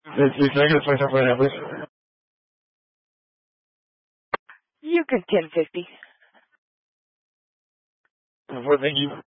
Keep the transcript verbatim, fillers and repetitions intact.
Fifty seconds, please, please. You can ten fifty. Well, thank you.